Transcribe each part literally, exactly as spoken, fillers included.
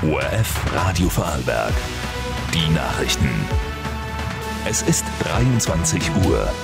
O R F Radio Vorarlberg. Die Nachrichten. Es ist dreiundzwanzig Uhr.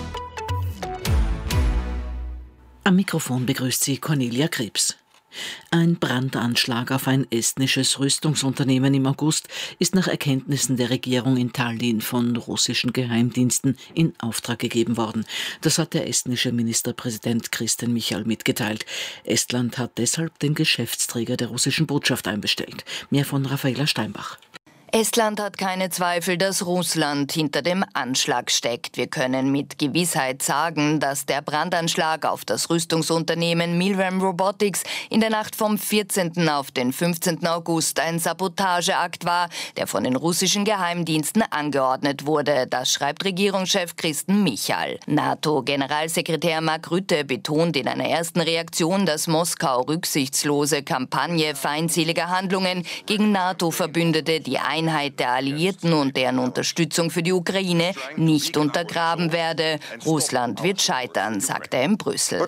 Am Mikrofon begrüßt sie Cornelia Krebs. Ein Brandanschlag auf ein estnisches Rüstungsunternehmen im August ist nach Erkenntnissen der Regierung in Tallinn von russischen Geheimdiensten in Auftrag gegeben worden. Das hat der estnische Ministerpräsident Kristen Michal mitgeteilt. Estland hat deshalb den Geschäftsträger der russischen Botschaft einbestellt. Mehr von Raffaela Steinbach. Estland hat keine Zweifel, dass Russland hinter dem Anschlag steckt. Wir können mit Gewissheit sagen, dass der Brandanschlag auf das Rüstungsunternehmen Milrem Robotics in der Nacht vom vierzehnten auf den fünfzehnten August ein Sabotageakt war, der von den russischen Geheimdiensten angeordnet wurde. Das schreibt Regierungschef Kristen Michal. NATO-Generalsekretär Mark Rutte betont in einer ersten Reaktion, dass Moskau rücksichtslose Kampagne feindseliger Handlungen gegen NATO-Verbündete, die Einheit der Alliierten und deren Unterstützung für die Ukraine nicht untergraben werde. Russland wird scheitern, sagt er in Brüssel.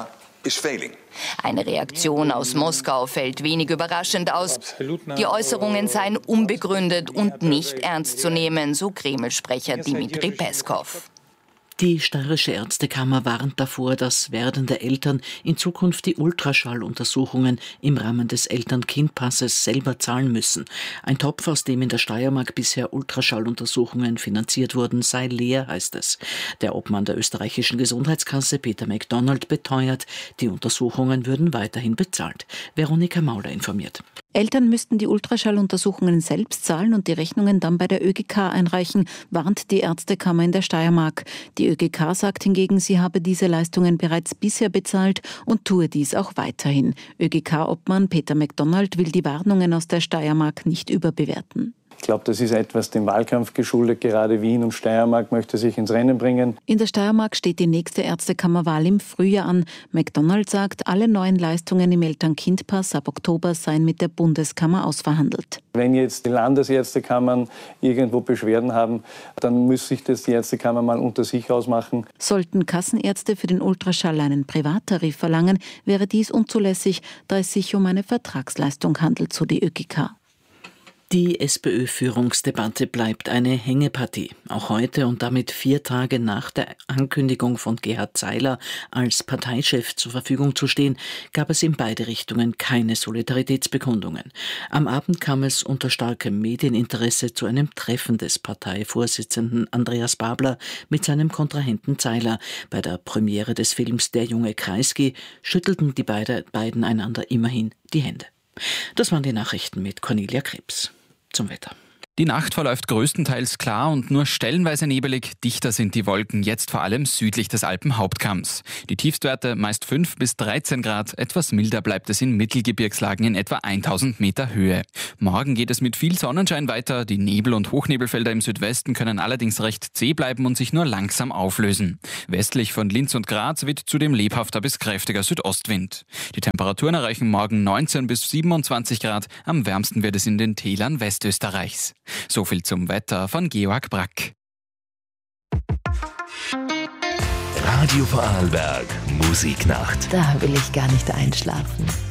Eine Reaktion aus Moskau fällt wenig überraschend aus. Die Äußerungen seien unbegründet und nicht ernst zu nehmen, so Kreml-Sprecher Dmitri Peskov. Die Steirische Ärztekammer warnt davor, dass werdende Eltern in Zukunft die Ultraschalluntersuchungen im Rahmen des Eltern-Kind-Passes selber zahlen müssen. Ein Topf, aus dem in der Steiermark bisher Ultraschalluntersuchungen finanziert wurden, sei leer, heißt es. Der Obmann der österreichischen Gesundheitskasse, Peter MacDonald, beteuert, die Untersuchungen würden weiterhin bezahlt. Veronika Mauler informiert. Eltern müssten die Ultraschalluntersuchungen selbst zahlen und die Rechnungen dann bei der Ö G K einreichen, warnt die Ärztekammer in der Steiermark. Die Ö G K sagt hingegen, sie habe diese Leistungen bereits bisher bezahlt und tue dies auch weiterhin. Ö G K-Obmann Peter MacDonald will die Warnungen aus der Steiermark nicht überbewerten. Ich glaube, das ist etwas dem Wahlkampf geschuldet. Gerade Wien und Steiermark möchte sich ins Rennen bringen. In der Steiermark steht die nächste Ärztekammerwahl im Frühjahr an. MacDonald sagt, alle neuen Leistungen im Eltern-Kind-Pass ab Oktober seien mit der Bundeskammer ausverhandelt. Wenn jetzt die Landesärztekammern irgendwo Beschwerden haben, dann muss sich das die Ärztekammer mal unter sich ausmachen. Sollten Kassenärzte für den Ultraschall einen Privattarif verlangen, wäre dies unzulässig, da es sich um eine Vertragsleistung handelt, so die Ö G K. Die SPÖ-Führungsdebatte bleibt eine Hängepartie. Auch heute und damit vier Tage nach der Ankündigung von Gerhard Zeiler als Parteichef zur Verfügung zu stehen, gab es in beide Richtungen keine Solidaritätsbekundungen. Am Abend kam es unter starkem Medieninteresse zu einem Treffen des Parteivorsitzenden Andreas Babler mit seinem Kontrahenten Zeiler. Bei der Premiere des Films Der junge Kreisky schüttelten die beiden einander immerhin die Hände. Das waren die Nachrichten mit Cornelia Krebs. Zum Wetter. Die Nacht verläuft größtenteils klar und nur stellenweise nebelig. Dichter sind die Wolken, jetzt vor allem südlich des Alpenhauptkamms. Die Tiefstwerte meist fünf bis dreizehn Grad, etwas milder bleibt es in Mittelgebirgslagen in etwa tausend Meter Höhe. Morgen geht es mit viel Sonnenschein weiter. Die Nebel- und Hochnebelfelder im Südwesten können allerdings recht zäh bleiben und sich nur langsam auflösen. Westlich von Linz und Graz weht zudem lebhafter bis kräftiger Südostwind. Die Temperaturen erreichen morgen neunzehn bis siebenundzwanzig Grad. Am wärmsten wird es in den Tälern Westösterreichs. So viel zum Wetter von Georg Brack. Radio Vorarlberg Musiknacht. Da will ich gar nicht einschlafen.